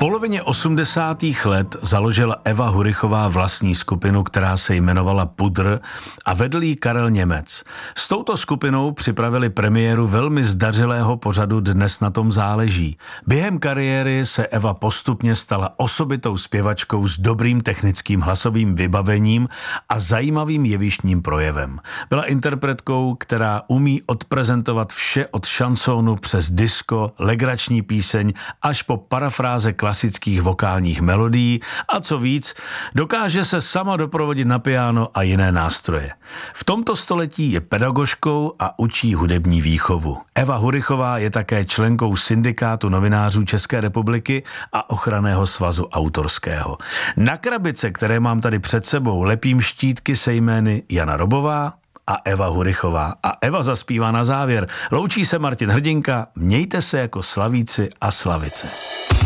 polovině 80. let založila Eva Hurichová vlastní skupinu, která se jmenovala Pudr a vedl jí Karel Němec. S touto skupinou připravili premiéru velmi zdařilého pořadu Dnes na tom záleží. Během kariéry se Eva postupně stala osobitou zpěvačkou s dobrým technickým hlasovým vybavením a zajímavým jevištním projevem. Byla interpretkou, která umí odprezentovat vše od šansónu přes disco, legrační píseň až po parafráze klasických vokálních melodií a co víc, dokáže se sama doprovodit na piano a jiné nástroje. V tomto století je pedagožkou a učí hudební výchovu. Eva Hurichová je také členkou Syndikátu novinářů České republiky a Ochranného svazu autorského. Na krabice, které mám tady před sebou, lepím štítky se jmény Jana Robová a Eva Hurichová. A Eva zaspívá na závěr. Loučí se Martin Hrdinka, mějte se jako slavíci a slavice.